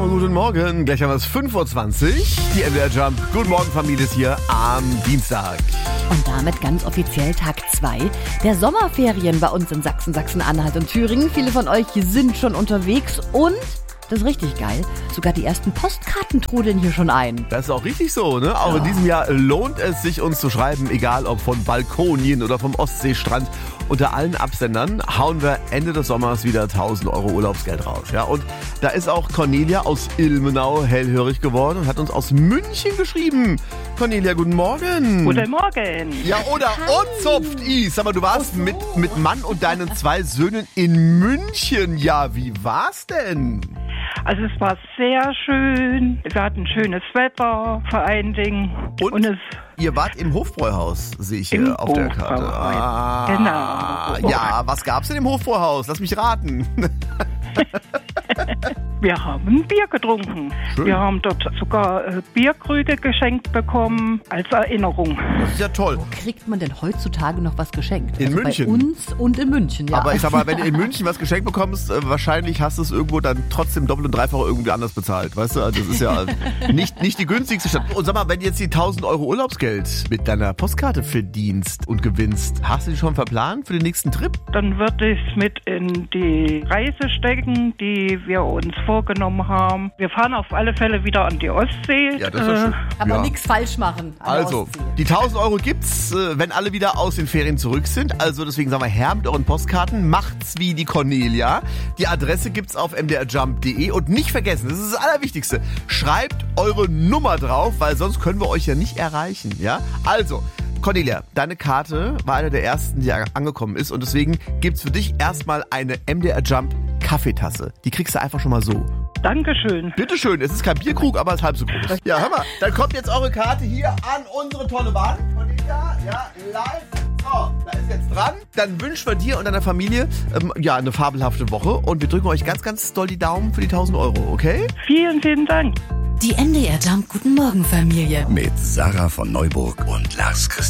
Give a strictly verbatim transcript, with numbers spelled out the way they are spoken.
guten Morgen. Gleich haben wir es fünf Uhr zwanzig. Die M D R Jump. Guten Morgen, Familie, ist hier am Dienstag. Und damit ganz offiziell Tag zwei der Sommerferien bei uns in Sachsen, Sachsen-Anhalt und Thüringen. Viele von euch sind schon unterwegs und, das ist richtig geil, sogar die ersten Postkarten trudeln hier schon ein. Das ist auch richtig so, ne? Auch ja. In diesem Jahr lohnt es sich, uns zu schreiben, egal ob von Balkonien oder vom Ostseestrand. Unter allen Absendern hauen wir Ende des Sommers wieder tausend Euro Urlaubsgeld raus. Ja? Und da ist auch Cornelia aus Ilmenau hellhörig geworden und hat uns aus München geschrieben. Cornelia, guten Morgen. Guten Morgen. Ja, oder unzupft is. Sag mal, du warst mit, mit Mann und deinen zwei Söhnen in München. Ja, wie war's denn? Also es war sehr schön. Wir hatten schönes Wetter vor allen Dingen. Und, und es ihr wart im Hofbräuhaus, sehe ich hier auf der Karte. Ah, genau. Ja, was gab's denn im Hofbräuhaus? Lass mich raten. Wir haben Bier getrunken. Schön. Wir haben dort sogar äh, Bierkrüge geschenkt bekommen als Erinnerung. Das ist ja toll. Wo kriegt man denn heutzutage noch was geschenkt? In also München. Bei uns und in München, ja. Aber ich sag mal, wenn du in München was geschenkt bekommst, äh, wahrscheinlich hast du es irgendwo dann trotzdem doppelt und dreifach irgendwie anders bezahlt. Weißt du, also das ist ja nicht, nicht die günstigste Stadt. Und sag mal, wenn du jetzt die tausend Euro Urlaubsgeld mit deiner Postkarte verdienst und gewinnst, hast du die schon verplant für den nächsten Trip? Dann würde ich es mit in die Reise stecken, die wir uns vorgenommen haben. Wir fahren auf alle Fälle wieder an die Ostsee. Ja, das ist schön. Kann man ja. nichts falsch machen. Also, die tausend Euro gibt's, wenn alle wieder aus den Ferien zurück sind. Also deswegen sagen wir, her mit euren Postkarten, macht's wie die Cornelia. Die Adresse gibt's auf m d r jump punkt d e und nicht vergessen, das ist das Allerwichtigste, schreibt eure Nummer drauf, weil sonst können wir euch ja nicht erreichen. Ja? Also, Cornelia, deine Karte war eine der ersten, die angekommen ist und deswegen gibt's für dich erstmal eine M D R Jump Kaffeetasse. Die kriegst du einfach schon mal so. Dankeschön. Bitteschön, es ist kein Bierkrug, aber es ist halb so groß. Ja, hör mal, dann kommt jetzt eure Karte hier an unsere tolle Wand. Cornelia, ja, live. So, da ist jetzt dran. Dann wünschen wir dir und deiner Familie ähm, ja, eine fabelhafte Woche und wir drücken euch ganz, ganz doll die Daumen für die tausend Euro, okay? Vielen, vielen Dank. Die M D R Jump Guten Morgen Familie. Mit Sarah von Neuburg und Lars Christian.